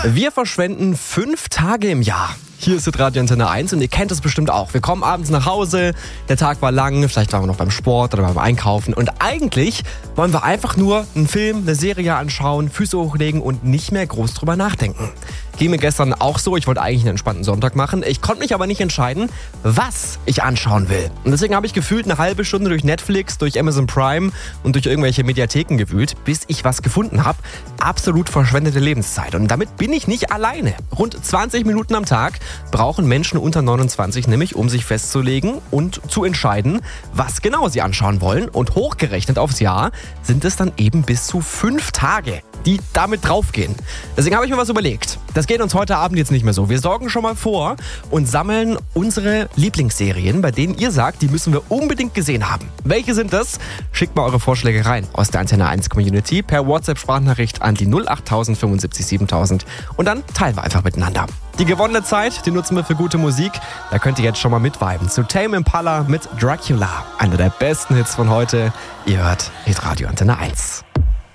Wir verschwenden 5 Tage im Jahr. Hier ist Radio Antenne 1 und ihr kennt es bestimmt auch. Wir kommen abends nach Hause, der Tag war lang, vielleicht waren wir noch beim Sport oder beim Einkaufen und eigentlich wollen wir einfach nur einen Film, eine Serie anschauen, Füße hochlegen und nicht mehr groß drüber nachdenken. Ging mir gestern auch so, ich wollte eigentlich einen entspannten Sonntag machen, ich konnte mich aber nicht entscheiden, was ich anschauen will. Und deswegen habe ich gefühlt eine halbe Stunde durch Netflix, durch Amazon Prime und durch irgendwelche Mediatheken gewühlt, bis ich was gefunden habe. Absolut verschwendete Lebenszeit. Und damit bin ich nicht alleine. Rund 20 Minuten am Tag brauchen Menschen unter 29 nämlich, um sich festzulegen und zu entscheiden, was genau sie anschauen wollen. Und hochgerechnet aufs Jahr sind es dann eben bis zu 5 Tage, die damit draufgehen. Deswegen habe ich mir was überlegt. Das geht uns heute Abend jetzt nicht mehr so. Wir sorgen schon mal vor und sammeln unsere Lieblingsserien, bei denen ihr sagt, die müssen wir unbedingt gesehen haben. Welche sind das? Schickt mal eure Vorschläge rein aus der Antenne 1 Community per WhatsApp-Sprachnachricht an die 08000 75 7000 und dann teilen wir einfach miteinander. Die gewonnene Zeit, die nutzen wir für gute Musik. Da könnt ihr jetzt schon mal mitviben. Zu Tame Impala mit Dracula. Einer der besten Hits von heute. Ihr hört Radio Antenne 1.